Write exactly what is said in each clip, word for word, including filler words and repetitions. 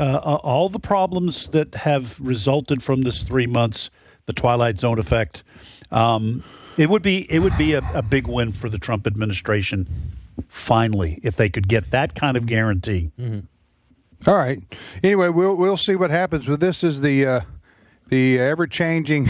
uh, all the problems that have resulted from this three months, the Twilight Zone effect, um, it would be it would be a, a big win for the Trump administration, finally, if they could get that kind of guarantee. Mm-hmm. All right. Anyway, we'll we'll see what happens. But this is the uh, the ever changing,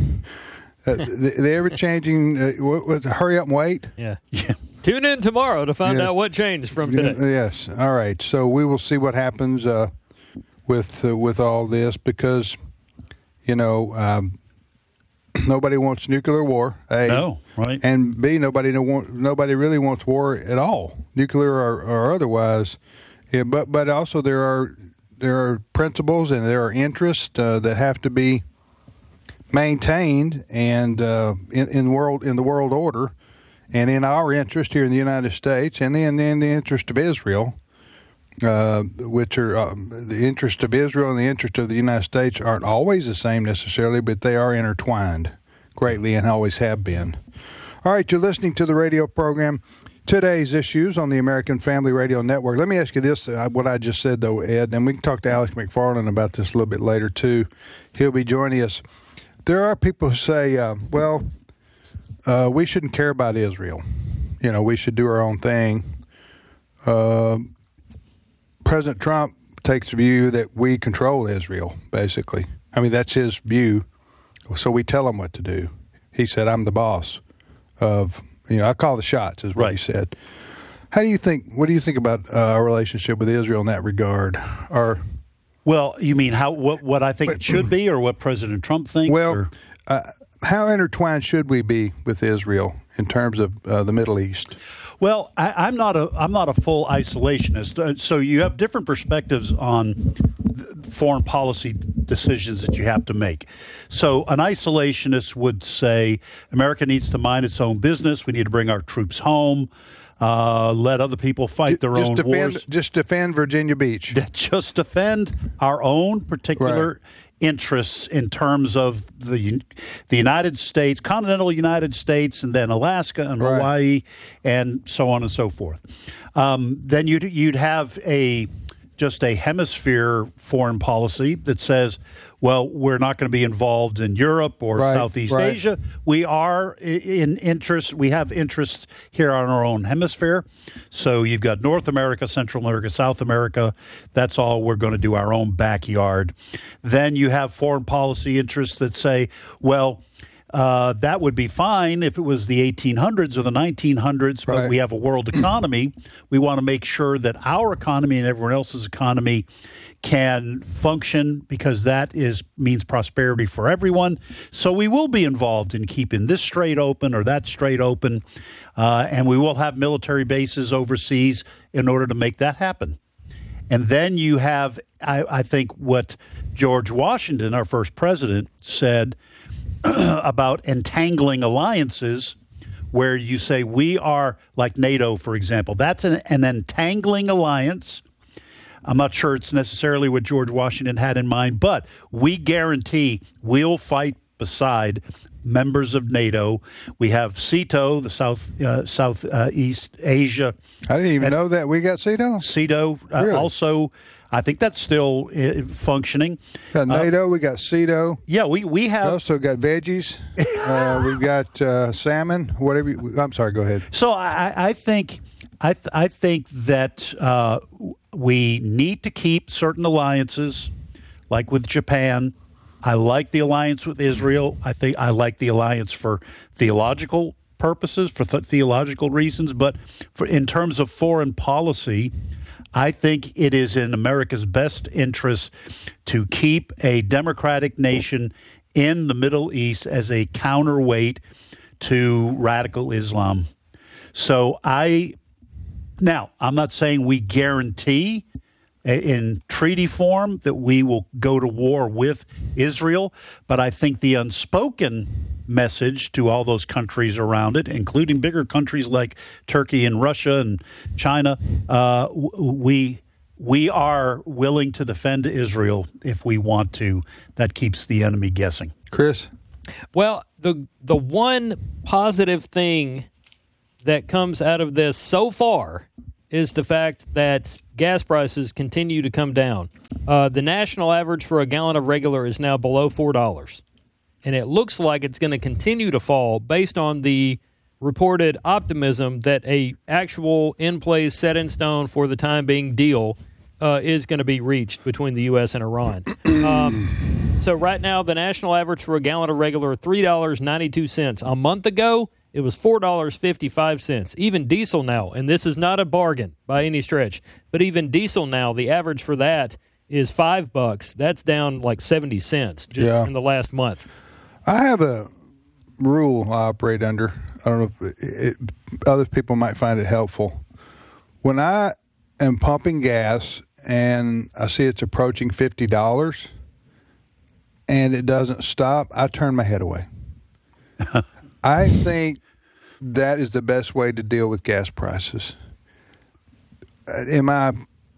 uh, the, the ever changing. Uh, what was it? Hurry up and wait. Yeah. Yeah. Tune in tomorrow to find yeah. out what changed from today. Yeah, yes. All right. So we will see what happens uh, with uh, with all this because, you know, um, nobody wants nuclear war. A, no, right. And B, nobody no want, nobody really wants war at all, nuclear or, or otherwise. Yeah, but but also there are there are principles and there are interests uh, that have to be maintained and uh, in, in world in the world order. And in our interest here in the United States, and in, in the interest of Israel, uh, which are um, the interest of Israel and the interest of the United States aren't always the same necessarily, but they are intertwined greatly and always have been. All right, you're listening to the radio program, Today's Issues on the American Family Radio Network. Let me ask you this, uh, what I just said, though, Ed, and we can talk to Alex McFarland about this a little bit later, too. He'll be joining us. There are people who say, uh, well, Uh, we shouldn't care about Israel. You know, we should do our own thing. Uh, President Trump takes the view that we control Israel, basically. I mean, that's his view. So we tell him what to do. He said, I'm the boss of, you know, I call the shots, is what right. he said. How do you think, what do you think about uh, our relationship with Israel in that regard? Or, well, you mean how what, what I think but, it should be or what President Trump thinks? Well, or? Uh, how intertwined should we be with Israel in terms of uh, the Middle East? Well, I, I'm not a I'm not a full isolationist. Uh, so you have different perspectives on foreign policy decisions that you have to make. So an isolationist would say America needs to mind its own business. We need to bring our troops home. Uh, let other people fight their just own defend, wars. Just defend Virginia Beach. Just defend our own particular. Right. Interests in terms of the the United States, continental United States, and then Alaska and right. Hawaii, and so on and so forth. Um, then you'd you'd have a just a hemisphere foreign policy that says, well, we're not going to be involved in Europe or right. Southeast right. Asia. We are in interest. We have interests here on our own hemisphere. So you've got North America, Central America, South America. That's all. We're going to do our own backyard. Then you have foreign policy interests that say, well, uh, that would be fine if it was the eighteen hundreds or the nineteen hundreds, but right. we have a world economy. We want to make sure that our economy and everyone else's economy can function because that is means prosperity for everyone. So we will be involved in keeping this strait open or that strait open, uh, and we will have military bases overseas in order to make that happen. And then you have, I, I think, what George Washington, our first president, said about entangling alliances where you say we are like NATO, for example. That's an, an entangling alliance. I'm not sure it's necessarily what George Washington had in mind, but we guarantee we'll fight beside members of NATO. We have SEATO, the South uh, South uh, East Asia. I didn't even know that we got SEATO. SEATO uh, really? Also, I think that's still uh, functioning. Got NATO, uh, we got SEATO. Yeah, we, we have. We also got veggies. uh, we've got uh, salmon, whatever. You, I'm sorry, go ahead. So I, I think I, th- I think that uh, we need to keep certain alliances, like with Japan. I like the alliance with Israel. I think I like the alliance for theological purposes, for th- theological reasons. But for in terms of foreign policy, I think it is in America's best interest to keep a democratic nation in the Middle East as a counterweight to radical Islam. So I now I'm not saying we guarantee in treaty form that we will go to war with Israel, but I think the unspoken message to all those countries around it, including bigger countries like Turkey and Russia and China, uh, we we are willing to defend Israel if we want to. That keeps the enemy guessing. Chris? Well, the the one positive thing that comes out of this so far is the fact that gas prices continue to come down. Uh, the national average for a gallon of regular is now below four dollars. And it looks like it's going to continue to fall based on the reported optimism that a actual in-place, set-in-stone for the time being deal uh, is going to be reached between the U S and Iran. Um, so right now, the national average for a gallon of regular is three dollars and ninety-two cents. A month ago, it was four dollars and fifty-five cents. Even diesel now, and this is not a bargain by any stretch, but even diesel now, the average for that is five bucks. That's down like seventy cents just Yeah. in the last month. I have a rule I operate under. I don't know if it, it, other people might find it helpful. When I am pumping gas and I see it's approaching fifty dollars and it doesn't stop, I turn my head away. I think that is the best way to deal with gas prices. Am I?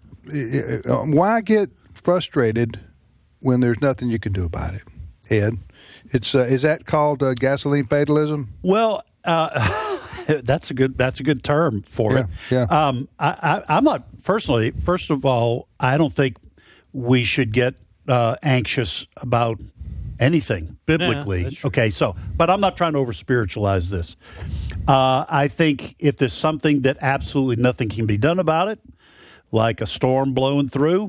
Why get frustrated when there's nothing you can do about it, Ed? It's uh, is that called uh, gasoline fatalism? Well, uh, that's a good that's a good term for Yeah, it. yeah. Um, I, I, I'm not personally. First of all, I don't think we should get uh, anxious about anything biblically. that's true. Okay, so but I'm not trying to over spiritualize this. Uh, I think if there's something that absolutely nothing can be done about it, like a storm blowing through,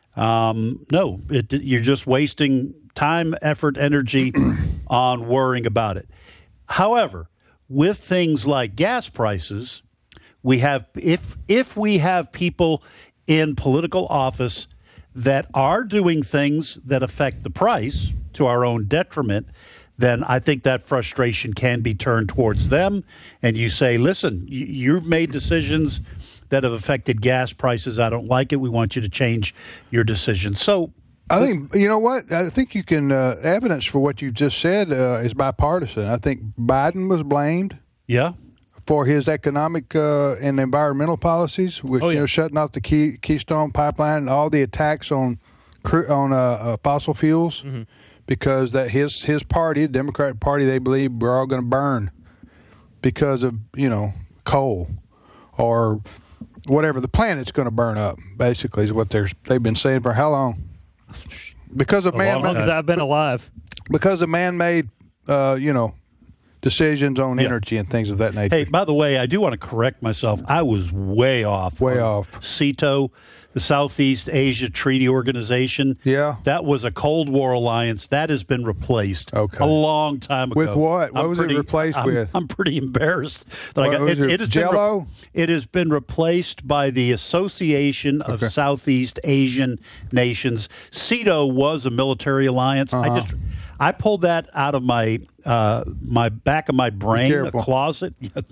um, no, it, you're just wasting time, effort, energy on worrying about it. However, with things like gas prices, we have if if we have people in political office that are doing things that affect the price to our own detriment, then I think that frustration can be turned towards them. And you say, listen, you, you've made decisions that have affected gas prices. I don't like it. We want you to change your decision. So I think, you know what? I think you can, uh, evidence for what you just said uh, is bipartisan. I think Biden was blamed yeah, for his economic uh, and environmental policies, which, Oh, yeah. you know, shutting off the Key, Keystone Pipeline and all the attacks on cru- on uh, uh, fossil fuels, Mm-hmm. because that his his party, the Democratic Party, they believe we're all going to burn because of, you know, coal or whatever. The planet's going to burn up, basically, is what they're, they've been saying for how long? Because of A long As long man, as time. I've been alive. because of man-made, uh, you know, decisions on Yeah. energy and things of that nature. Hey, by the way, I do want to correct myself. I was way off. Way on off. CETO, the Southeast Asia Treaty Organization. Yeah. That was a Cold War alliance. That has been replaced Okay. a long time ago. With what? What I'm was it pretty- replaced I'm, with? I'm pretty embarrassed that I What got was it, has been re- Jell-O? it has been replaced by the Association of Okay. Southeast Asian Nations. CETO was a military alliance. I Uh-huh. just I pulled that out of my uh, my back of my brain, a careful. closet.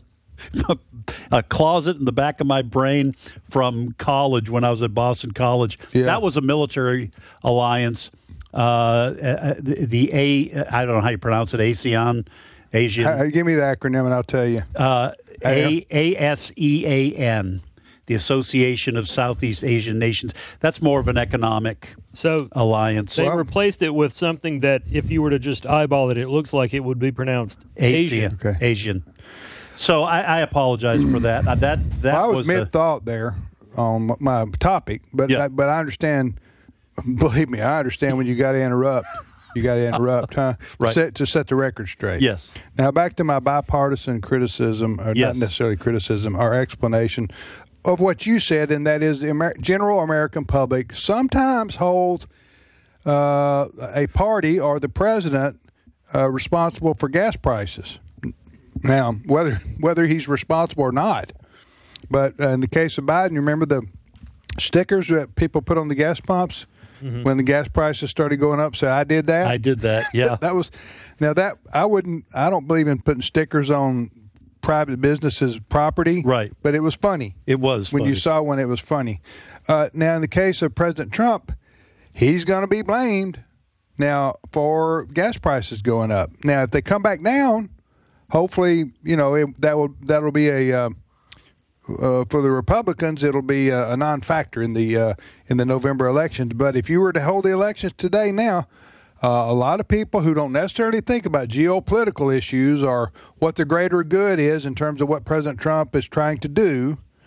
A closet in the back of my brain from college when I was at Boston College. Yeah. That was a military alliance. Uh, uh, the, the A, I don't know how you pronounce it, ASEAN, Asian, Hey, give me the acronym and I'll tell you. uh, Hey, A A S E A N, the Association of Southeast Asian Nations. That's more of an economic So alliance. they Well- replaced it with something that, if you were to just eyeball it, it looks like it would be pronounced Asian. Asian. Okay. Asian. So I, I apologize for that. Uh, that that Well, I was, was the- mid thought there on m- my topic, but Yeah. I, but I understand. Believe me, I understand when you got to interrupt. You got to interrupt, huh? Right. Set, to set the record straight. Yes. Now back to my bipartisan criticism, or Yes. not necessarily criticism, or explanation of what you said, and that is the Amer- general American public sometimes holds uh, a party or the president uh, responsible for gas prices. Now, whether whether he's responsible or not, but uh, in the case of Biden, you remember the stickers that people put on the gas pumps when the gas prices started going up. So I did that. I did that. Yeah. That was now that I wouldn't. I don't believe in putting stickers on private businesses' property. Right. But it was funny It was when you funny. saw when it was funny. Uh, now, in the case of President Trump, he's going to be blamed now for gas prices going up. Now, if they come back down, hopefully, you know it, that will that'll be a uh, uh, for the Republicans. It'll be a, a non-factor in the uh, in the November elections. But if you were to hold the elections today, now. Uh, a lot of people who don't necessarily think about geopolitical issues or what the greater good is in terms of what President Trump is trying to do,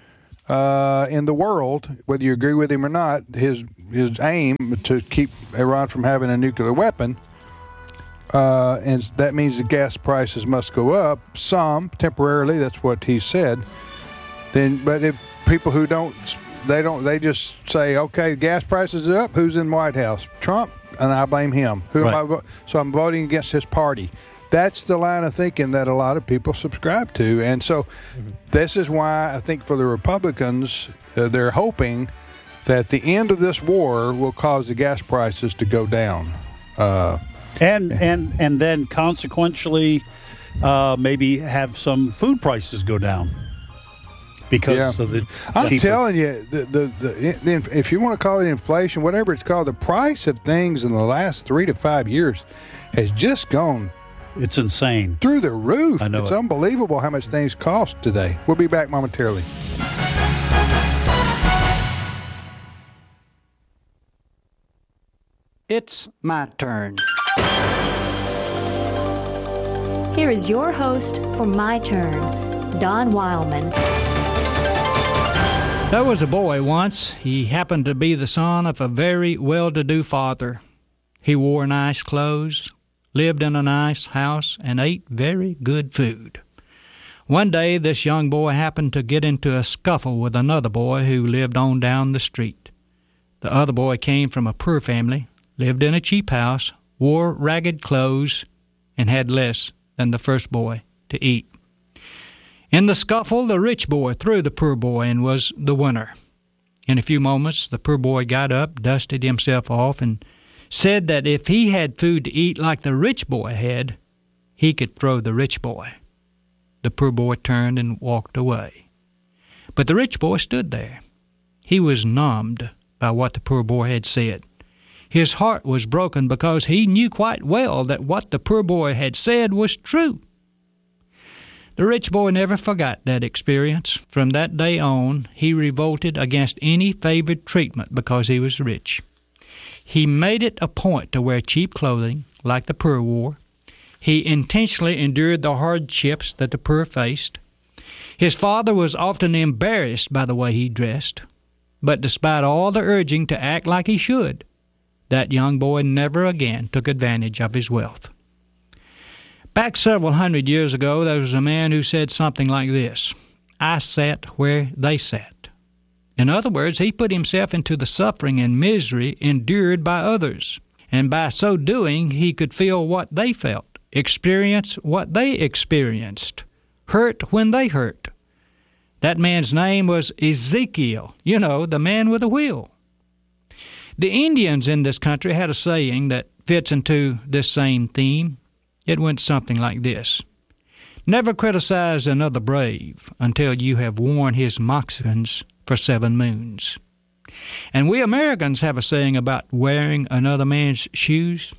uh, in the world, whether you agree with him or not, his his aim to keep Iran from having a nuclear weapon, uh, and that means the gas prices must go up some temporarily. That's what he said. Then, but if people who don't, they don't, they just say, okay, gas prices are up. Who's in the White House? Trump, and I blame him. Who right. am I? Vo- so I'm voting against his party. That's the line of thinking that a lot of people subscribe to. And so mm-hmm. this is why I think for the Republicans, uh, they're hoping that the end of this war will cause the gas prices to go down. Uh, and and and then consequentially, uh, maybe have some food prices go down. Because yeah. of the I'm cheaper. telling you, the, the, the, the, if you want to call it inflation, whatever it's called, the price of things in the last three to five years has just gone It's insane. through the roof. I know It's it. unbelievable how much things cost today. We'll be back momentarily. It's my turn. Here is your host for My Turn, Don Wildman. There was a boy once. He happened to be the son of a very well-to-do father. He wore nice clothes, lived in a nice house, and ate very good food. One day, this young boy happened to get into a scuffle with another boy who lived on down the street. The other boy came from a poor family, lived in a cheap house, wore ragged clothes, and had less than the first boy to eat. In the scuffle, the rich boy threw the poor boy and was the winner. In a few moments, the poor boy got up, dusted himself off, and said that if he had food to eat like the rich boy had, he could throw the rich boy. The poor boy turned and walked away. But the rich boy stood there. He was numbed by what the poor boy had said. His heart was broken because he knew quite well that what the poor boy had said was true. The rich boy never forgot that experience. From that day on, he revolted against any favored treatment because he was rich. He made it a point to wear cheap clothing, like the poor wore. He intentionally endured the hardships that the poor faced. His father was often embarrassed by the way he dressed. But despite all the urging to act like he should, that young boy never again took advantage of his wealth. Back several hundred years ago, there was a man who said something like this: I sat where they sat. In other words, he put himself into the suffering and misery endured by others, and by so doing, he could feel what they felt, experience what they experienced, hurt when they hurt. That man's name was Ezekiel, you know, the man with a wheel. The Indians in this country had a saying that fits into this same theme. It went something like this: Never criticize another brave until you have worn his moccasins for seven moons. And we Americans have a saying about wearing another man's shoes.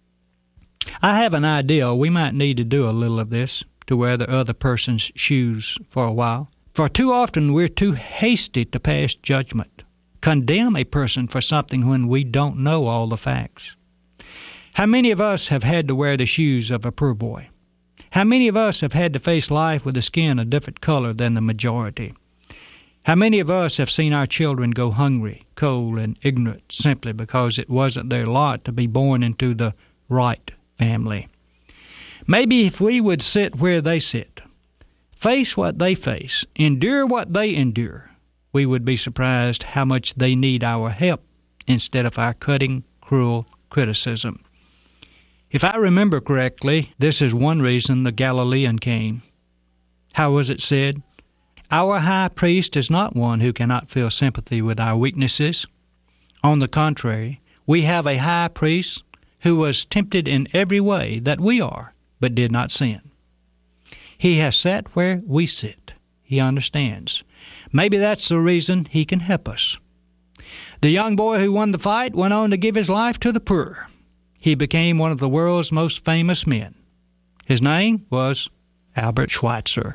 I have an idea we might need to do a little of this, to wear the other person's shoes for a while. For too often we're too hasty to pass judgment, condemn a person for something when we don't know all the facts. How many of us have had to wear the shoes of a poor boy? How many of us have had to face life with a skin a different color than the majority? How many of us have seen our children go hungry, cold, and ignorant simply because it wasn't their lot to be born into the right family? Maybe if we would sit where they sit, face what they face, endure what they endure, we would be surprised how much they need our help instead of our cutting, cruel criticism. If I remember correctly, this is one reason the Galilean came. How was it said? Our high priest is not one who cannot feel sympathy with our weaknesses. On the contrary, we have a high priest who was tempted in every way that we are, but did not sin. He has sat where we sit. He understands. Maybe that's the reason he can help us. The young boy who won the fight went on to give his life to the poor. He became one of the world's most famous men. His name was Albert Schweitzer.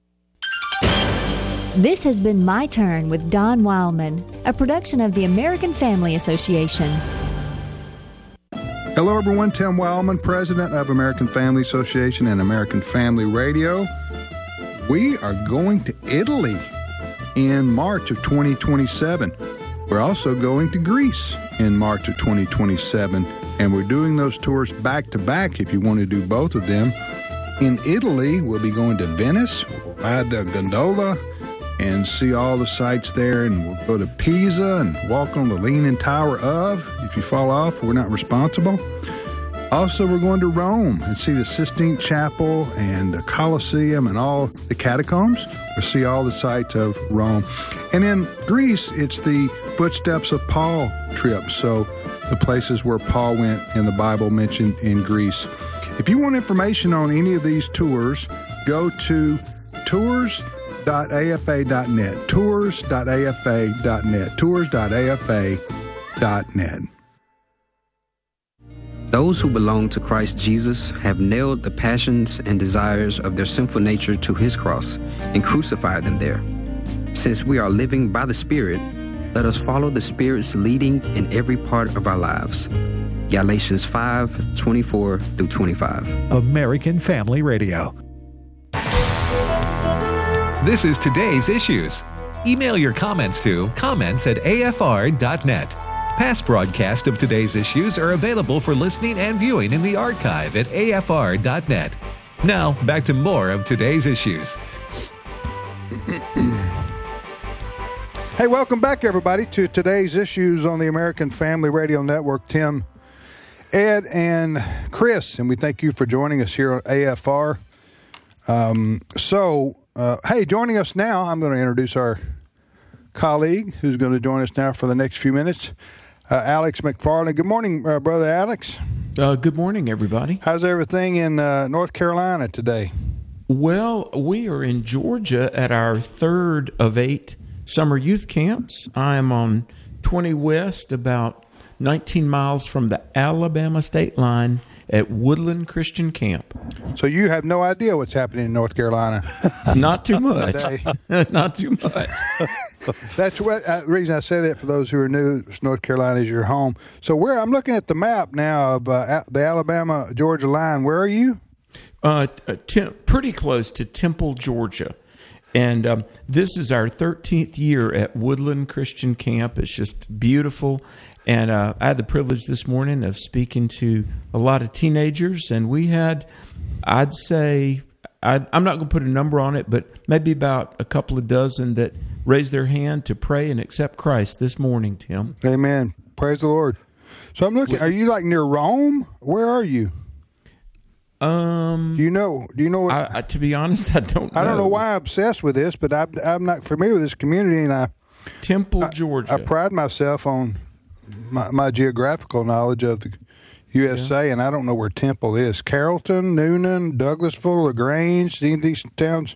This has been My Turn with Don Wildman, a production of the American Family Association. Hello, everyone. Tim Wildman, president of American Family Association and American Family Radio. We are going to Italy. in March of twenty twenty-seven. We're also going to Greece in March of twenty twenty-seven, and we're doing those tours back to back if you want to do both of them. In Italy, we'll be going to Venice, we'll ride the gondola and see all the sights there, and we'll go to Pisa and walk on the Leaning Tower of. If you fall off, we're not responsible. Also, we're going to Rome and see the Sistine Chapel and the Colosseum and all the catacombs. We'll see all the sights of Rome. And in Greece, it's the Footsteps of Paul trip, so the places where Paul went in the Bible mentioned in Greece. If you want information on any of these tours, go to tours dot a f a dot net, tours dot a f a dot net, tours dot a f a dot net. Those who belong to Christ Jesus have nailed the passions and desires of their sinful nature to his cross and crucified them there. Since we are living by the Spirit, let us follow the Spirit's leading in every part of our lives. Galatians five, twenty-four through twenty-five. American Family Radio. This is Today's Issues. Email your comments to comments at a f r dot net. Past broadcasts of Today's Issues are available for listening and viewing in the archive at a f r dot net. Now, back to more of Today's Issues. Hey, welcome back, everybody, to Today's Issues on the American Family Radio Network. Tim, Ed, and Chris, and we thank you for joining us here on A F R. Um, so, uh, hey, joining us now, I'm going to introduce our colleague who's going to join us now for the next few minutes, uh, Alex McFarland. Good morning, uh, Brother Alex. Uh, good morning, everybody. How's everything in uh, North Carolina today? Well, we are in Georgia at our third of eight summer youth camps. I am on twenty West, about nineteen miles from the Alabama state line at Woodland Christian Camp. So you have no idea what's happening in North Carolina. Not too much. Not too much. That's what uh, the reason I say that for those who are new. North Carolina is your home. So where I'm looking at the map now of uh, the Alabama Georgia line. Where are you? Uh, t- pretty close to Temple, Georgia. And um, this is our thirteenth year at Woodland Christian Camp. It's just beautiful. And uh, I had the privilege this morning of speaking to a lot of teenagers, and we had, I'd say, I'd, I'm not going to put a number on it, but maybe about a couple of dozen that raised their hand to pray and accept Christ this morning, Tim. Amen. Praise the Lord. So I'm looking, are you like near Rome? Where are you? Um, do you know? Do you know? What, I, I, to be honest, I don't know. I don't know why I'm obsessed with this, but I, I'm not familiar with this community, and I Temple, I, Georgia. I pride myself on my, my geographical knowledge of the U S A, yeah. And I don't know where Temple is. Carrollton, Noonan, Douglasville, LaGrange, any of these towns.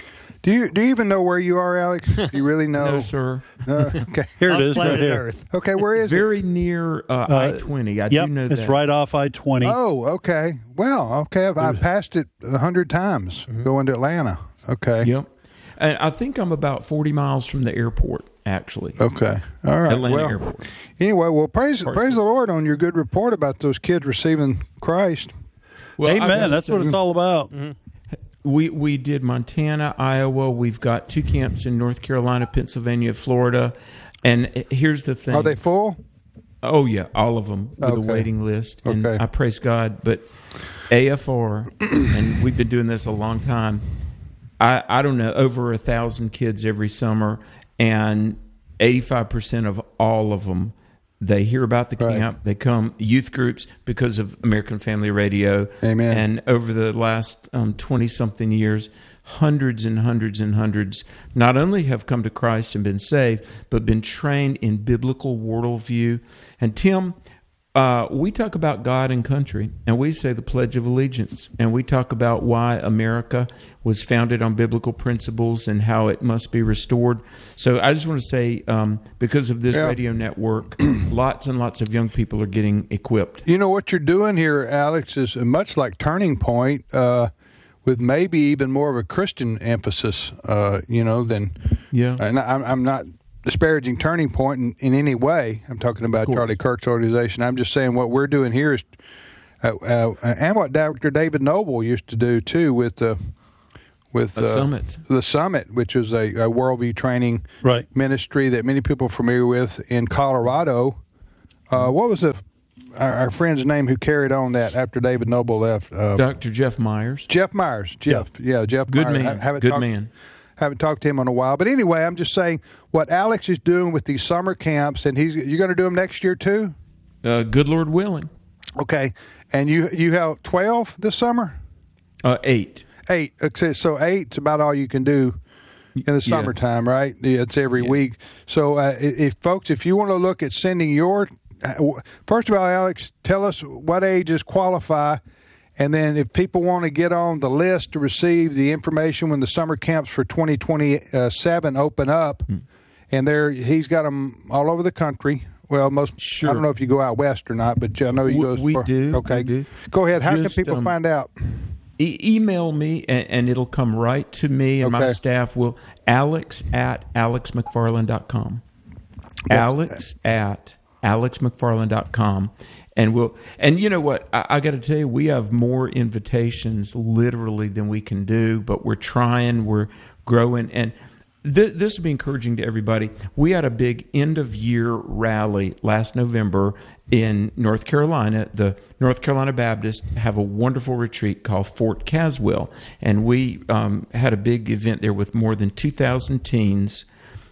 Do you do you even know where you are, Alex? Do you really know? No, sir. Uh, okay, here it is, planet right here. Earth. Okay, where is Very it? Very near uh, uh, I twenty. I yep, do know that. It's right off I twenty. Oh, okay. Well, okay. I've, I've passed it a hundred times mm-hmm. going to Atlanta. Okay. Yep. And I think I'm about forty miles from the airport, actually. Okay. All right. Atlanta well, Airport. Anyway, well, praise Pardon. praise the Lord on your good report about those kids receiving Christ. Well, Amen. That's say, what it's all about. Mm-hmm. We we did Montana, Iowa. We've got two camps in North Carolina, Pennsylvania, Florida. And here's the thing. Are they full? Oh, yeah, all of them with okay. a waiting list. And okay. I praise God. But A F R, and we've been doing this a long time, I, I don't know, over a thousand kids every summer, and eighty-five percent of all of them, they hear about the camp. Right. They come, youth groups, because of American Family Radio. Amen. And over the last um, twenty-something years, hundreds and hundreds and hundreds not only have come to Christ and been saved, but been trained in biblical worldview. And Tim, uh, we talk about God and country, and we say the Pledge of Allegiance, and we talk about why America was founded on biblical principles and how it must be restored. So I just want to say, um, because of this yeah. radio network, lots and lots of young people are getting equipped. You know, what you're doing here, Alex, is much like Turning Point, uh, with maybe even more of a Christian emphasis, uh, you know, than... Yeah. And I'm, I'm not disparaging Turning Point in, in any way. I'm talking about Charlie Kirk's organization. I'm just saying what we're doing here is, uh, uh, and what Doctor David Noble used to do too with the with The uh, Summit. the Summit, which is a, a worldview training Right. ministry that many people are familiar with in Colorado. Uh, what was the our, our friend's name who carried on that after David Noble left? Uh, Doctor Jeff Myers. Jeff Myers. Jeff, yeah, Jeff Good Myers. man. I haven't Good talked, man. Haven't talked to him in a while, but anyway, I'm just saying what Alex is doing with these summer camps, and he's you're going to do them next year too. Uh, good Lord willing. Okay, and you you have twelve this summer. Uh, eight. Eight. Okay, so eight's about all you can do in the Yeah. summertime, right? Yeah, it's every week. So, uh, if folks, if you want to look at sending your, first of all, Alex, tell us what ages qualify, and then if people want to get on the list to receive the information when the summer camps for twenty twenty-seven open up, Hmm. and there he's got them all over the country. Well, most Sure. I don't know if you go out west or not, but I know you We- go. we far- do, Okay, we do. Go ahead. How Just, can people um, find out? E- email me, and, and it'll come right to me, and my Okay. staff will. Alex at alex mcfarland dot com. Alex at alex mcfarland dot com. And we'll, and you know what? I, I got to tell you, we have more invitations literally than we can do, but we're trying, we're growing, and th- this will be encouraging to everybody. We had a big end of year rally last November in North Carolina. The North Carolina Baptists have a wonderful retreat called Fort Caswell, and we um, had a big event there with more than two thousand teens.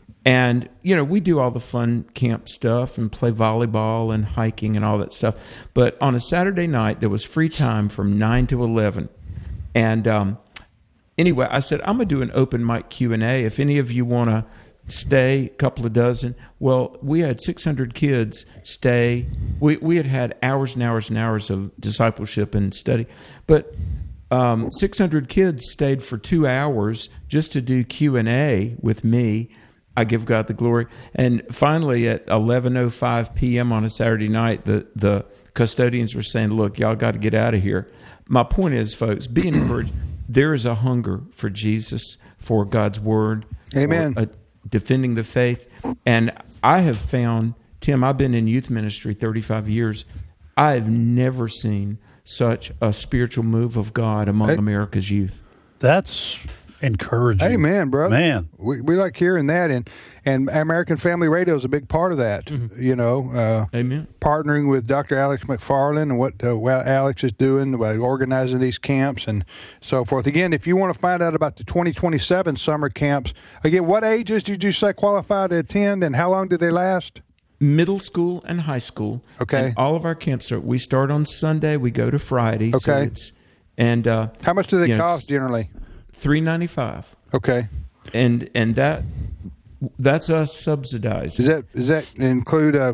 And, you know, we do all the fun camp stuff and play volleyball and hiking and all that stuff. But on a Saturday night, there was free time from nine to eleven. And um, anyway, I said, I'm going to do an open mic Q and A. If any of you want to stay, a couple of dozen. Well, we had six hundred kids stay. We, we had had hours and hours and hours of discipleship and study. But um, six hundred kids stayed for two hours just to do Q and A with me. I give God the glory. And finally, at eleven oh five p.m. on a Saturday night, the, the custodians were saying, look, y'all got to get out of here. My point is, folks, be encouraged. There is a hunger for Jesus, for God's word, Amen. for, uh, defending the faith. And I have found, Tim, I've been in youth ministry thirty-five years. I have never seen such a spiritual move of God among Hey. America's youth. That's encouraging. Amen, brother. Man. we, we like hearing that, and and American Family Radio is a big part of that. Mm-hmm. You know, uh, Amen. partnering with Doctor Alex McFarland and what uh, what Alex is doing by organizing these camps and so forth. Again, if you want to find out about the twenty twenty-seven summer camps, again, what ages did you say qualify to attend, and how long did they last? Middle school and high school. Okay. And all of our camps are, we start on Sunday, we go to Friday. So Okay. it's, and uh, How much do they you know, cost generally? three ninety-five. Okay, And and that that's us subsidizing does that does that include a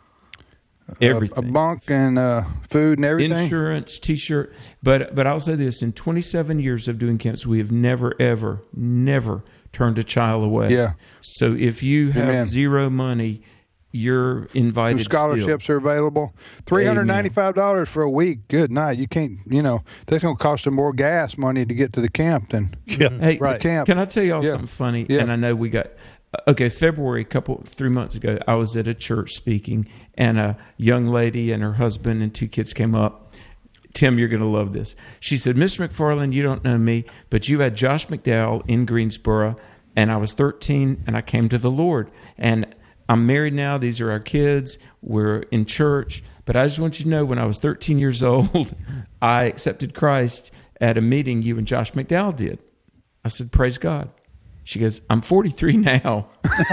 a, everything. a bunk and uh, food and everything? Insurance, T-shirt. But but I'll say this: in twenty-seven years of doing camps, we have never, ever, never turned a child away. Yeah. So if you have Amen. zero money, you're invited. And scholarships still. are available. Three hundred ninety-five dollars for a week. Good night. You can't. You know that's going to cost them more gas money to get to the camp than Yeah. Hey, the camp. can I tell y'all Yeah. something funny? Yeah. And I know we got okay. February, a couple three months ago, I was at a church speaking, and a young lady and her husband and two kids came up. Tim, you're going to love this. She said, "Mister McFarland, you don't know me, but you had Josh McDowell in Greensboro, and I was thirteen, and I came to the Lord, and I'm married now. These are our kids. We're in church. But I just want you to know, when I was thirteen years old, I accepted Christ at a meeting you and Josh McDowell did." I said, "Praise God." She goes, "I'm forty-three now."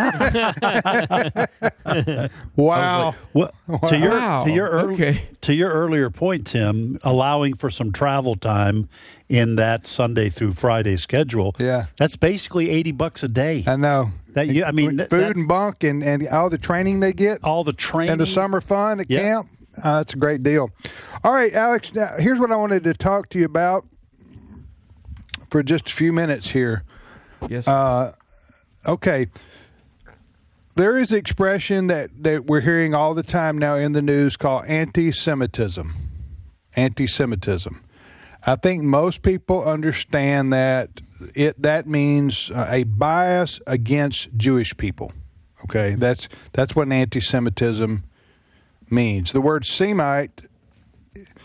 Wow. Well, to your Wow. to your early, Okay. to your earlier point, Tim, allowing for some travel time in that Sunday through Friday schedule. Yeah. that's basically eighty bucks a day. I know. That you, I mean, With that- food that's- and bunk and, and all the training they get all the training and the summer fun at Yeah. camp. Uh, that's a great deal. All right, Alex. Now, here's what I wanted to talk to you about for just a few minutes here. Yes. sir. Okay. There is an expression that, that we're hearing all the time now in the news called anti-Semitism. Anti-Semitism. I think most people understand that it that means uh, a bias against Jewish people. Okay, that's that's what an anti-Semitism means. The word Semite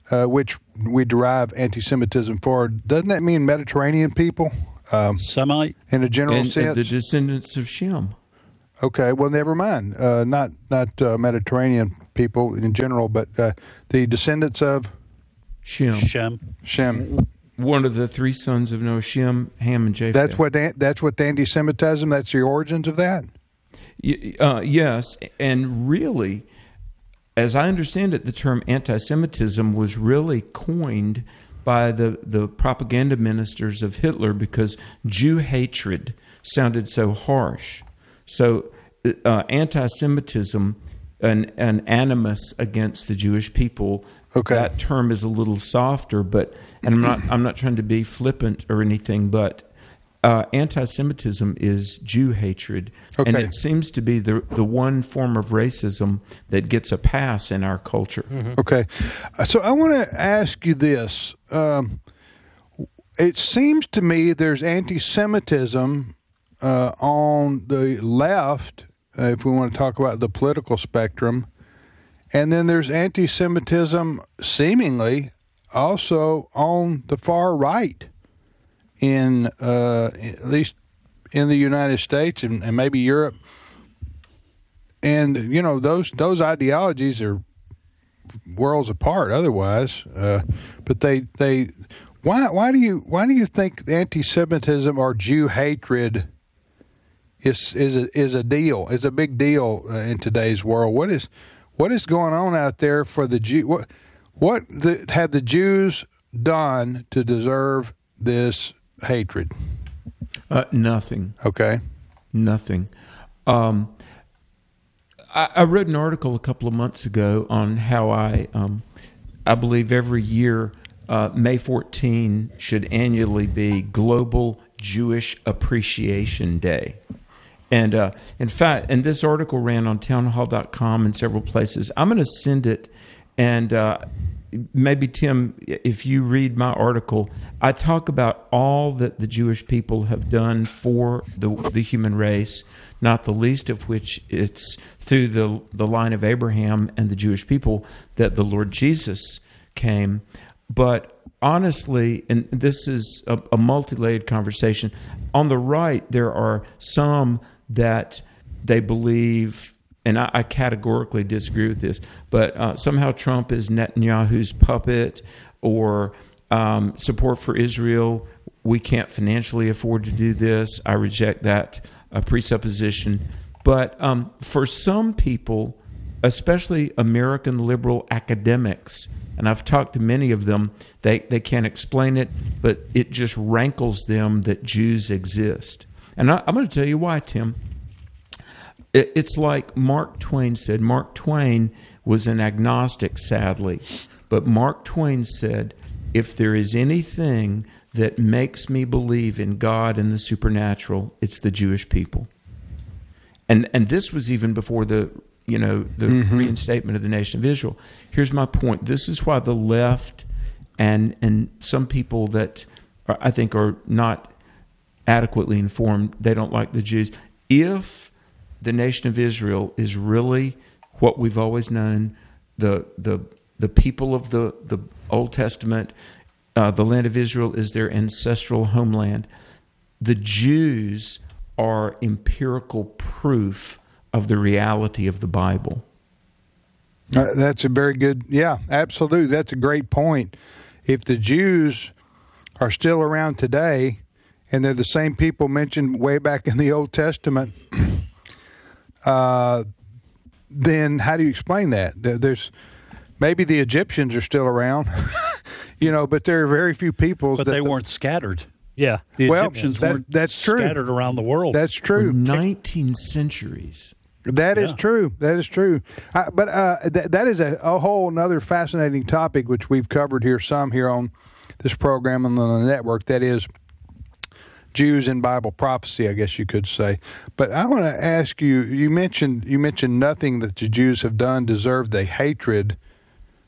uh, which we derive anti-Semitism for, doesn't that mean Mediterranean people? Um, Semite? In a general and, sense? and the descendants of Shem. Okay, well, never mind. Uh, not not uh, Mediterranean people in general, but uh, the descendants of Shem. Shem. Shem. One of the three sons of Noah, Shem, Ham, and Japheth. That's what that's what the anti-Semitism. That's the origins of that. Uh, yes, and really, as I understand it, the term anti-Semitism was really coined by the, the propaganda ministers of Hitler because Jew hatred sounded so harsh. So uh, anti-Semitism, an, an animus against the Jewish people, okay. that term is a little softer, but and I'm not I'm not trying to be flippant or anything, but Uh, anti-Semitism is Jew hatred, okay. and it seems to be the the one form of racism that gets a pass in our culture. Mm-hmm. Okay, so I want to ask you this. Um, it seems to me there's anti-Semitism uh, on the left, uh, if we want to talk about the political spectrum, and then there's anti-Semitism seemingly also on the far right. In uh, at least in the United States and, and maybe Europe, and you know those those ideologies are worlds apart. Otherwise, uh, but they they why why do you why do you think anti-Semitism or Jew hatred is is a, is a deal is a big deal uh, in today's world? What is what is going on out there for the Jew? What what the, have the Jews done to deserve this hatred? Uh, nothing. Okay. Nothing. Um, I, I read an article a couple of months ago on how I, um, I believe every year uh, May fourteenth should annually be Global Jewish Appreciation Day. And uh, in fact, and this article ran on townhall dot com and several places. I'm going to send it, and uh, maybe, Tim, if you read my article, I talk about all that the Jewish people have done for the the human race, not the least of which it's through the the line of Abraham and the Jewish people that the Lord Jesus came. But honestly, and this is a, a multi-layered conversation, on the right there are some that they believe, and I, I categorically disagree with this, but uh, somehow Trump is Netanyahu's puppet, or um, support for Israel, we can't financially afford to do this. I reject that uh, presupposition. But um, for some people, especially American liberal academics, and I've talked to many of them, they, they can't explain it, but it just rankles them that Jews exist. And I, I'm going to tell you why, Tim. It, it's like Mark Twain said. Mark Twain was an agnostic, sadly. But Mark Twain said, if there is anything that makes me believe in God and the supernatural, it's the Jewish people. And and this was even before the, you know, the mm-hmm. reinstatement of the nation of Israel. Here's my point. This is why the left and and some people that are, I think are not adequately informed, they don't like the Jews. If the nation of Israel is really what we've always known, the the the people of the, the Old Testament, uh, the land of Israel is their ancestral homeland, the Jews are empirical proof of the reality of the Bible. Uh, that's a very good, yeah, absolutely. That's a great point. If the Jews are still around today, and they're the same people mentioned way back in the Old Testament, uh, then how do you explain that? There's maybe the Egyptians are still around, you know, but there are very few peoples. But that they weren't scattered. Yeah. The well, Egyptians that, weren't that's true. scattered around the world. That's true. For nineteen centuries. That is Yeah. true. That is true. Uh, but uh, th- that is a, a whole another fascinating topic, which we've covered here some here on this program and on the network. That is Jews in Bible prophecy, I guess you could say. But I want to ask you. You mentioned you mentioned nothing that the Jews have done deserve the hatred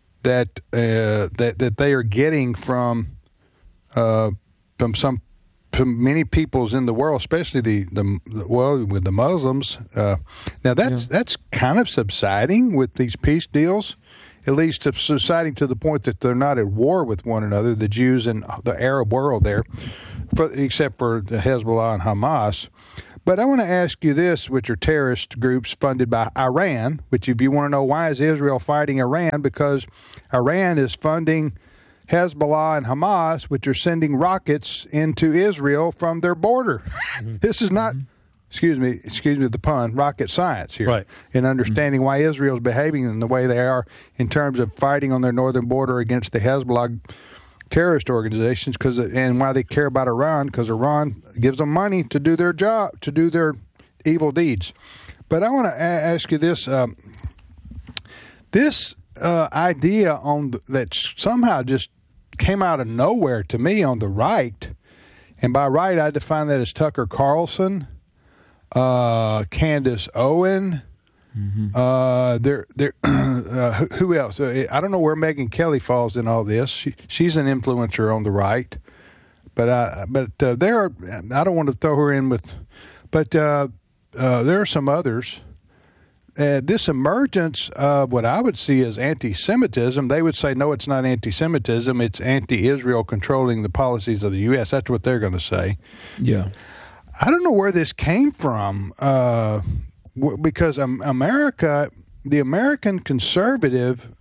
that uh, that that they are getting from uh, from some to many peoples in the world, especially the, the, the well with the Muslims. Uh, now that's yeah. that's kind of subsiding with these peace deals, at least subsiding to the point that they're not at war with one another, the Jews and the Arab world there, for, except for the Hezbollah and Hamas. But I want to ask you this, which are terrorist groups funded by Iran, which if you want to know why is Israel fighting Iran, because Iran is funding Hezbollah and Hamas, which are sending rockets into Israel from their border. Mm-hmm. This is not, excuse me, excuse me the pun, rocket science here. Right. In understanding mm-hmm. why Israel is behaving in the way they are in terms of fighting on their northern border against the Hezbollah terrorist organizations, because and why they care about Iran, because Iran gives them money to do their job, to do their evil deeds. But I want to a- ask you this: um, this uh, idea on the, that somehow just came out of nowhere to me on the right, and by right I define that as Tucker Carlson, uh, Candace Owen. Mm-hmm. Uh, there, there. Uh, who else? Uh, I don't know where Megyn Kelly falls in all this. She, she's an influencer on the right, but I, but uh, there are. I don't want to throw her in with, but uh, uh, there are some others. Uh, this emergence of what I would see as anti-Semitism, they would say, no, it's not anti-Semitism. It's anti-Israel controlling the policies of the U S. That's what they're going to say. Yeah. I don't know where this came from. Uh, Because um, America, the American conservative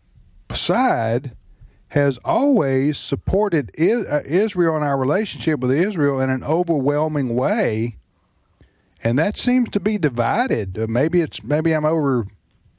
side has always supported Israel and our relationship with Israel in an overwhelming way, and that seems to be divided. Uh, maybe it's maybe I'm over,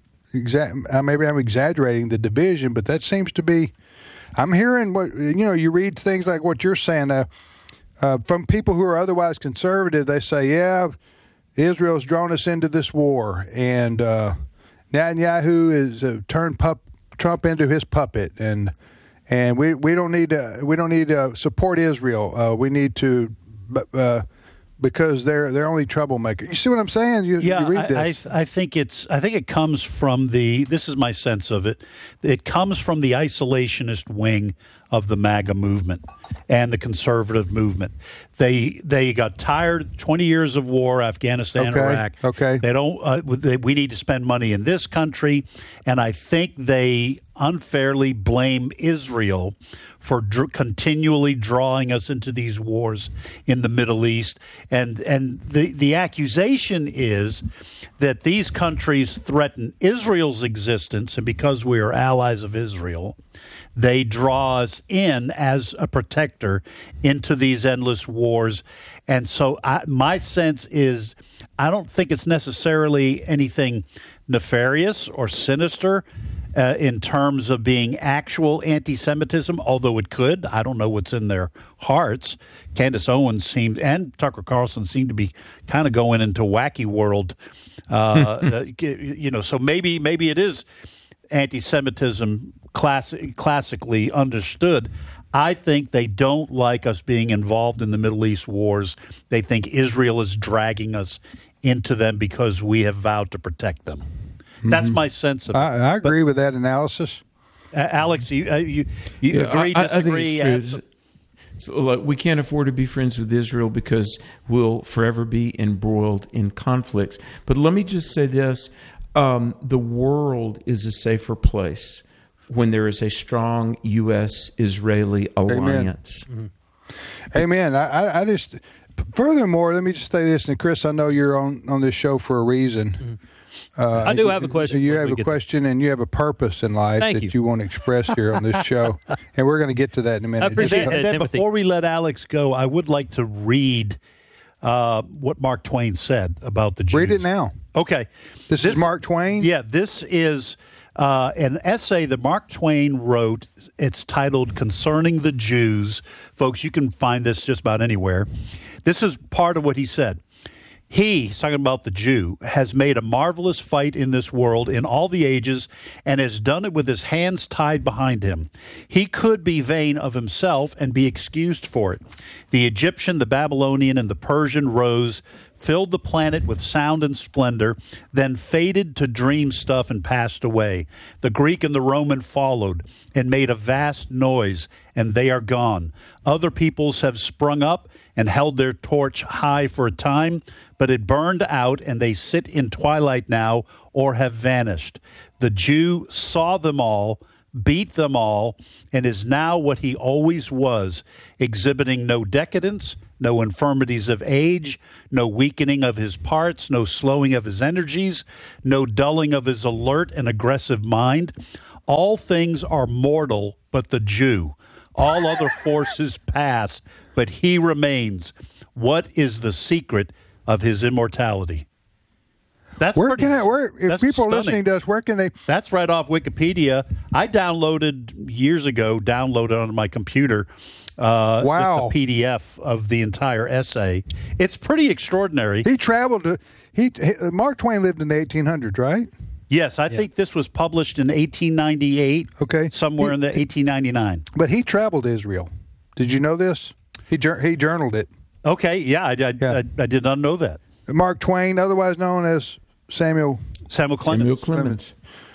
exa- maybe I'm exaggerating the division, but that seems to be. I'm hearing what you know. You read things like what you're saying uh, uh, from people who are otherwise conservative. They say, yeah. Israel's drawn us into this war, and uh, Netanyahu is uh, turned pup, Trump into his puppet, and and we, we don't need to we don't need to support Israel. Uh, we need to, uh, because they're they're only troublemakers. You see what I'm saying? You, yeah, you read this. I, I, I think it's I think it comes from the. This is my sense of it. It comes from the isolationist wing of the MAGA movement and the conservative movement. They they got tired. Twenty years of war, Afghanistan, okay. Iraq. Okay, they don't. Uh, they, we need to spend money in this country, and I think they unfairly blame Israel for dr- continually drawing us into these wars in the Middle East. And and the the accusation is that these countries threaten Israel's existence, and because we are allies of Israel, they draw us in as a protector into these endless wars. And so I, my sense is I don't think it's necessarily anything nefarious or sinister uh, in terms of being actual anti-Semitism, although it could. I don't know what's in their hearts. Candace Owens seemed, and Tucker Carlson seemed to be kind of going into wacky world. Uh, you know, so maybe maybe it is anti-Semitism classic, classically understood. I think they don't like us being involved in the Middle East wars. They think Israel is dragging us into them because we have vowed to protect them. Mm-hmm. That's my sense of it. I, I agree but, with that analysis. Uh, Alex, you uh, you, you yeah, agree, I, disagree? I think it's true. So, like, we can't afford to be friends with Israel because we'll forever be embroiled in conflicts. But let me just say this. Um, the world is a safer place when there is a strong U S Israeli alliance. Amen. Mm-hmm. Amen. I, I just, furthermore, let me just say this, and Chris, I know you're on, on this show for a reason. Mm-hmm. Uh, I do have a question. You have a question, and you have a purpose in life Thank that you. you want to express here on this show, and we're going to get to that in a minute. I appreciate And that, then Timothy. before we let Alex go, I would like to read uh, what Mark Twain said about the Jews. Read it now. Okay. This, this is Mark Twain? Yeah, this is uh, an essay that Mark Twain wrote. It's titled Concerning the Jews. Folks, you can find this just about anywhere. This is part of what he said. He, he's talking about the Jew, has made a marvelous fight in this world in all the ages and has done it with his hands tied behind him. He could be vain of himself and be excused for it. The Egyptian, the Babylonian, and the Persian rose filled the planet with sound and splendor, then faded to dream stuff and passed away. The Greek and the Roman followed and made a vast noise, and they are gone. Other peoples have sprung up and held their torch high for a time, but it burned out, and they sit in twilight now or have vanished. The Jew saw them all, beat them all, and is now what he always was, exhibiting no decadence, no infirmities of age, no weakening of his parts, no slowing of his energies, no dulling of his alert and aggressive mind. All things are mortal but the Jew. All other forces pass, but he remains. What is the secret of his immortality? That's where pretty, can I, where if that's people stunning. listening to us, where can they? That's right off Wikipedia. I downloaded years ago, downloaded on my computer. Uh, Wow. just a P D F of the entire essay. It's pretty extraordinary. He traveled to. He, he Mark Twain lived in the eighteen hundreds, right? Yes, I think this was published in eighteen ninety-eight. Okay, somewhere He- in the eighteen ninety-nine. But he traveled to Israel. Did you know this? He jour- he journaled it. Okay, yeah, I, I, Yeah. I, I did not know that. Mark Twain, otherwise known as Samuel. Samuel Clemens. Samuel Clemens.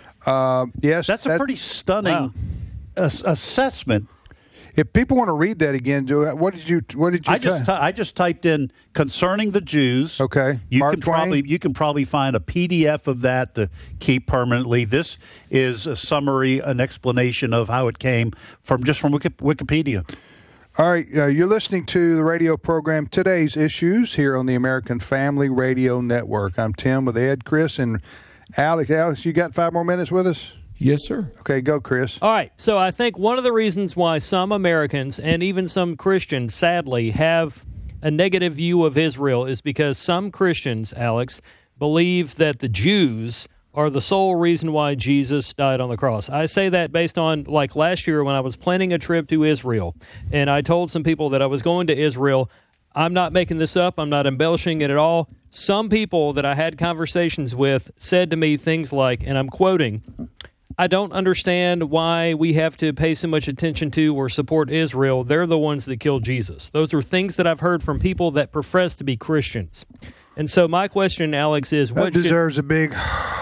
Uh, yes, That's a that- pretty stunning Wow. ass- assessment. If people want to read that again, do it. What did you? What did you? I just ty- ty- I just typed in concerning the Jews. Okay. You Mark can Twain? probably you can probably find a P D F of that to keep permanently. This is a summary, an explanation of how it came from just from Wiki- Wikipedia. All right, uh, you're listening to the radio program Today's Issues here on the American Family Radio Network. I'm Tim with Ed, Chris, and Alex. Alex, you got five more minutes with us? Yes, sir. Okay, go, Chris. All right. So I think one of the reasons why some Americans and even some Christians, sadly, have a negative view of Israel is because some Christians, Alex, believe that the Jews are the sole reason why Jesus died on the cross. I say that based on, like last year when I was planning a trip to Israel, and I told some people that I was going to Israel. I'm not making this up. I'm not embellishing it at all. Some people that I had conversations with said to me things like, and I'm quoting, I don't understand why we have to pay so much attention to or support Israel. They're the ones that killed Jesus. Those are things that I've heard from people that profess to be Christians. And so my question, Alex, is That what should, deserves a big.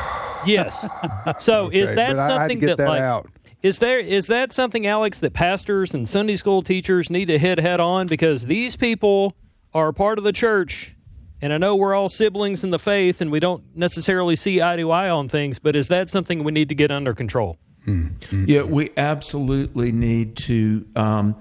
yes. So is Okay, that but I had to something get that, that like out. is there is that something, Alex, that pastors and Sunday school teachers need to hit head on, because these people are part of the church? And I know we're all siblings in the faith, and we don't necessarily see eye to eye on things, but is that something we need to get under control? Yeah, we absolutely need to um,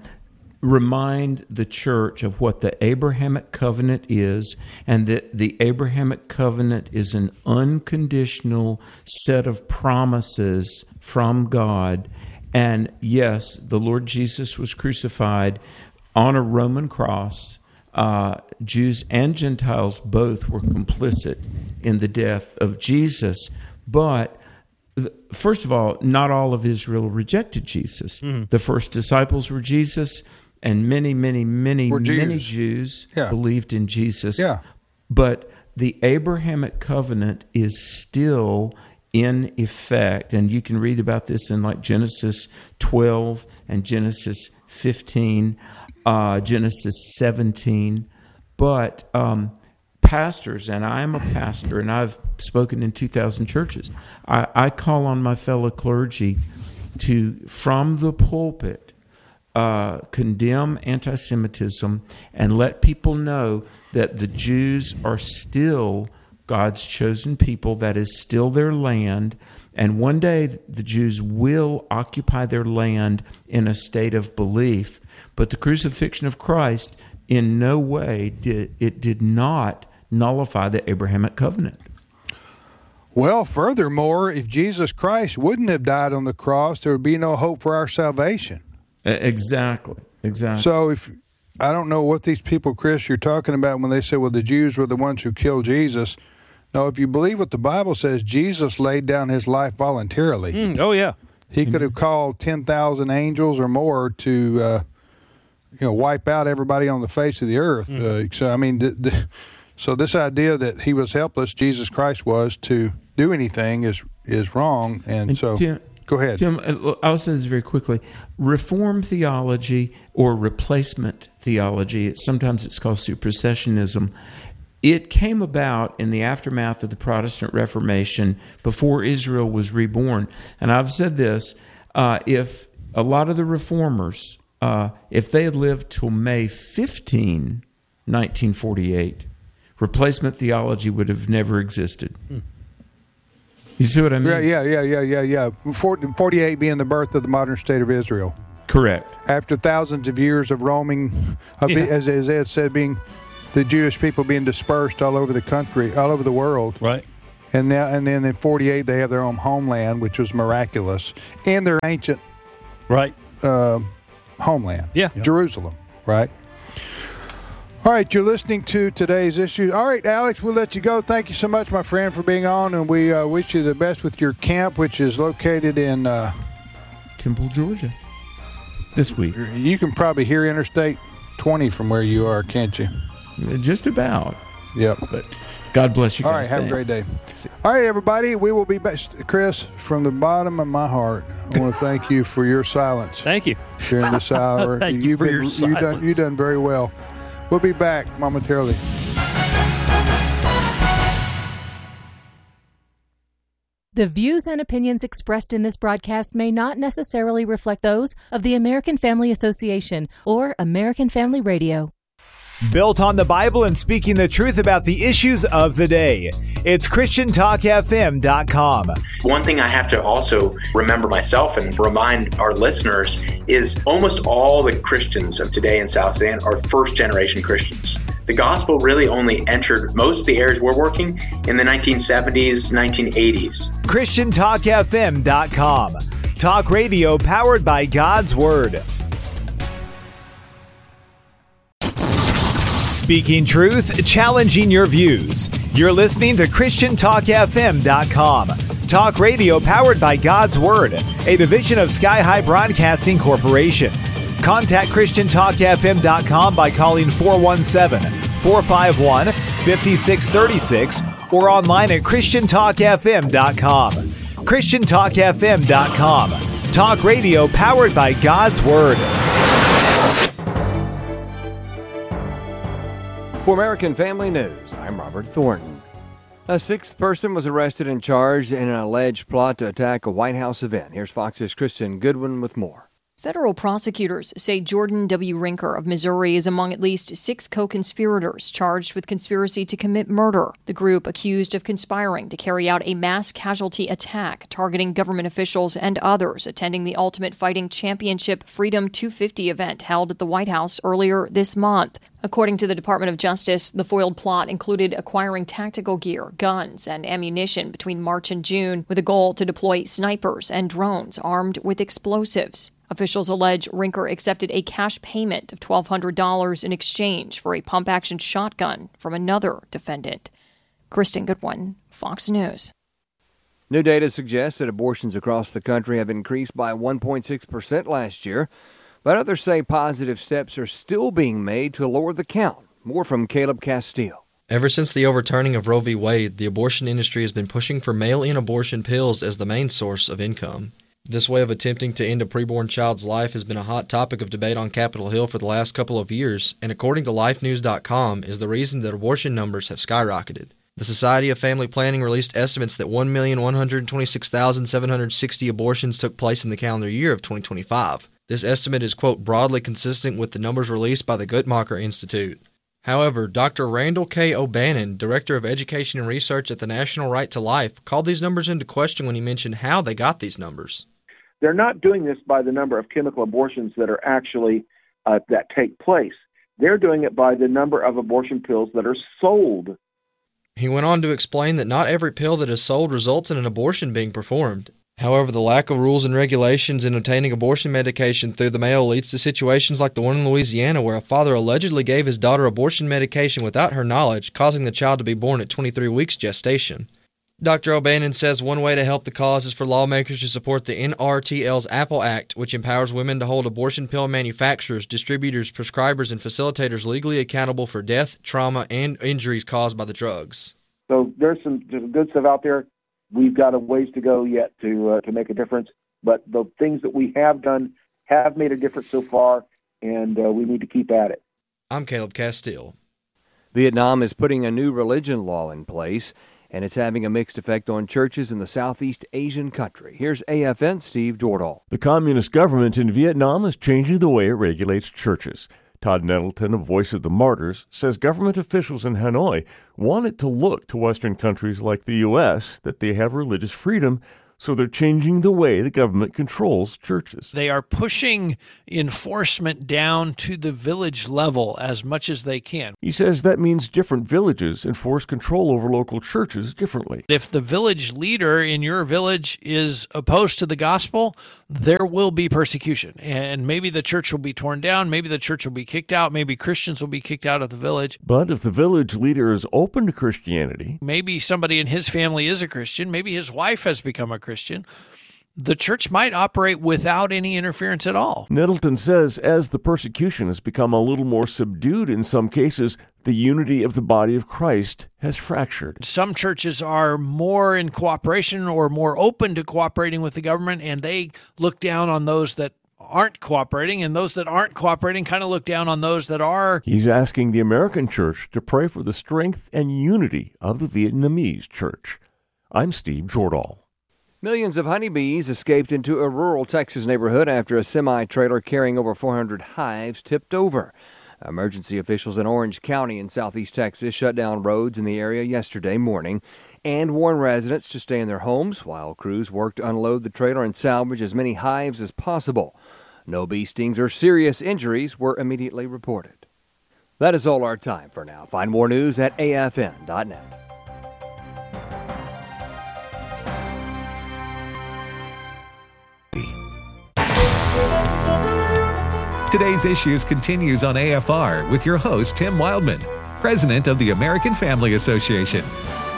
remind the church of what the Abrahamic covenant is, and that the Abrahamic covenant is an unconditional set of promises from God. And yes, the Lord Jesus was crucified on a Roman cross. Uh, Jews and Gentiles both were complicit in the death of Jesus. But th- first of all, not all of Israel rejected Jesus. Mm-hmm. The first disciples were Jesus, and many, many, many, Were many Jews. Jews Yeah. believed in Jesus. Yeah. But the Abrahamic covenant is still in effect, and you can read about this in like Genesis twelve and Genesis fifteen. Uh, Genesis seventeen, but um, pastors, and I am a pastor, and I've spoken in two thousand churches. I, I call on my fellow clergy to, from the pulpit, uh, condemn anti-Semitism and let people know that the Jews are still God's chosen people. That is still their land. And one day the Jews will occupy their land in a state of belief. But the crucifixion of Christ in no way did it did not nullify the Abrahamic covenant. Well, furthermore, if Jesus Christ wouldn't have died on the cross, there would be no hope for our salvation. Uh, Exactly. Exactly. So if I don't know what these people, Chris, you're talking about when they say, well, the Jews were the ones who killed Jesus. No, if you believe what the Bible says, Jesus laid down his life voluntarily. Mm, oh, yeah. He could have called ten thousand angels or more to, uh, you know, wipe out everybody on the face of the earth. Mm. Uh, so, I mean, th- th- so this idea that he was helpless, Jesus Christ was, to do anything is is wrong. And, And so, Tim- go ahead. Tim, uh, I'll say this very quickly. Reform theology or replacement theology, sometimes it's called supersessionism, It came about in the aftermath of the Protestant Reformation before Israel was reborn. And I've said this, uh, if a lot of the reformers, uh, if they had lived till May fifteenth, nineteen forty-eight, replacement theology would have never existed. Hmm. You see what I mean? Yeah, yeah, yeah, yeah, yeah, yeah. forty-eight being the birth of the modern state of Israel. Correct. After thousands of years of roaming, of Yeah. as, as Ed said, being the Jewish people being dispersed all over the country, all over the world. Right. And now, and then in forty-eight, they have their own homeland, which was miraculous, and their ancient Right. uh, homeland, Yeah. Jerusalem. Right. All right, you're listening to today's issue. All right, Alex, we'll let you go. Thank you so much, my friend, for being on, and we uh, wish you the best with your camp, which is located in uh, Temple, Georgia, this week. You can probably hear Interstate twenty from where you are, can't you? Just about. Yep. But God bless you All guys. right, have Thanks. a great day. All right, everybody, we will be back. Chris, from the bottom of my heart, I want to thank you for your silence Thank you. during this hour. Thank you You've for been, your you've done, silence. you've done very well. We'll be back momentarily. The views and opinions expressed in this broadcast may not necessarily reflect those of the American Family Association or American Family Radio. Built on the Bible and speaking the truth about the issues of the day. It's Christian Talk F M dot com. One thing I have to also remember myself and remind our listeners is almost all the Christians of today in South Sudan are first-generation Christians. The gospel really only entered most of the areas we're working in the nineteen seventies, nineteen eighties. Christian Talk F M dot com. Talk radio powered by God's Word. Speaking truth, challenging your views. You're listening to Christian Talk F M dot com. Talk radio powered by God's Word, a division of Sky High Broadcasting Corporation. Contact Christian Talk F M dot com by calling four one seven, four five one, five six three six or online at Christian Talk F M dot com. Christian Talk F M dot com. Talk radio powered by God's Word. For American Family News, I'm Robert Thornton. A sixth person was arrested and charged in an alleged plot to attack a White House event. Here's Fox's Kristen Goodwin with more. Federal prosecutors say Jordan W. Rinker of Missouri is among at least six co-conspirators charged with conspiracy to commit murder. The group accused of conspiring to carry out a mass casualty attack targeting government officials and others attending the Ultimate Fighting Championship Freedom two fifty event held at the White House earlier this month. According to the Department of Justice, the foiled plot included acquiring tactical gear, guns, and ammunition between March and June with a goal to deploy snipers and drones armed with explosives. Officials allege Rinker accepted a cash payment of twelve hundred dollars in exchange for a pump-action shotgun from another defendant. Kristen Goodwin, Fox News. New data suggests that abortions across the country have increased by one point six percent last year, but others say positive steps are still being made to lower the count. More from Caleb Castile. Ever since the overturning of Roe v. Wade, the abortion industry has been pushing for mail-in abortion pills as the main source of income. This way of attempting to end a preborn child's life has been a hot topic of debate on Capitol Hill for the last couple of years, and according to life news dot com, is the reason that abortion numbers have skyrocketed. The Society of Family Planning released estimates that one million one hundred twenty-six thousand seven hundred sixty abortions took place in the calendar year of twenty twenty-five. This estimate is, quote, broadly consistent with the numbers released by the Guttmacher Institute. However, Doctor Randall K. O'Bannon, Director of Education and Research at the National Right to Life, called these numbers into question when he mentioned how they got these numbers. They're not doing this by the number of chemical abortions that are actually uh, that take place. They're doing it by the number of abortion pills that are sold. He went on to explain that not every pill that is sold results in an abortion being performed. However, the lack of rules and regulations in obtaining abortion medication through the mail leads to situations like the one in Louisiana where a father allegedly gave his daughter abortion medication without her knowledge, causing the child to be born at twenty-three weeks gestation. Doctor O'Bannon says one way to help the cause is for lawmakers to support the N R T L's Apple Act, which empowers women to hold abortion pill manufacturers, distributors, prescribers, and facilitators legally accountable for death, trauma, and injuries caused by the drugs. So there's some, there's some good stuff out there. We've got a ways to go yet to uh, to make a difference, but the things that we have done have made a difference so far, and uh, we need to keep at it. I'm Caleb Castile. Vietnam is putting a new religion law in place, and it's having a mixed effect on churches in the Southeast Asian country. Here's A F N's Steve Jordahl. The communist government in Vietnam is changing the way it regulates churches. Todd Nettleton, a voice of the martyrs, says government officials in Hanoi want it to look to Western countries like the U S that they have religious freedom, so they're changing the way the government controls churches. They are pushing enforcement down to the village level as much as they can. He says that means different villages enforce control over local churches differently. If the village leader in your village is opposed to the gospel, there will be persecution. And maybe the church will be torn down, maybe the church will be kicked out, maybe Christians will be kicked out of the village. But if the village leader is open to Christianity, maybe somebody in his family is a Christian, maybe his wife has become a Christian, Christian, the church might operate without any interference at all. Nettleton says as the persecution has become a little more subdued in some cases, the unity of the body of Christ has fractured. Some churches are more in cooperation or more open to cooperating with the government, and they look down on those that aren't cooperating, and those that aren't cooperating kind of look down on those that are. He's asking the American church to pray for the strength and unity of the Vietnamese church. I'm Steve Jordahl. Millions of honeybees escaped into a rural Texas neighborhood after a semi-trailer carrying over four hundred hives tipped over. Emergency officials in Orange County in southeast Texas shut down roads in the area yesterday morning and warned residents to stay in their homes while crews worked to unload the trailer and salvage as many hives as possible. No bee stings or serious injuries were immediately reported. That is all our time for now. Find more news at A F N dot net. Today's Issues continues on A F R with your host, Tim Wildman, president of the American Family Association.